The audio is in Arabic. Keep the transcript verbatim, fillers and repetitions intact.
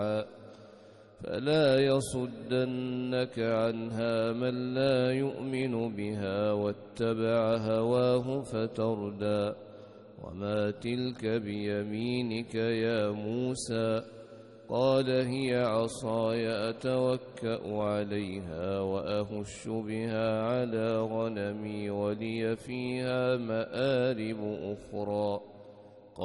فلا يصدنك عنها من لا يؤمن بها واتبع هواه فتردى وما تلك بيمينك يا موسى قال هي عصاي أتوكأ عليها وأهش بها على غنمي ولي فيها مآرب أخرى